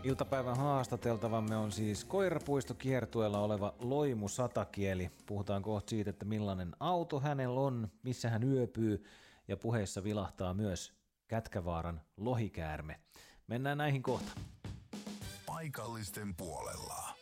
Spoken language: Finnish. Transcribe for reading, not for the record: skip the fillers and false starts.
Iltapäivän haastateltavamme on siis koirapuistokiertueella oleva Loimu Satakieli. Puhutaan kohta siitä, että millainen auto hänellä on, missä hän yöpyy ja puheessa vilahtaa myös Kätkävaaran lohikäärme. Mennään näihin kohta. Paikallisten puolella.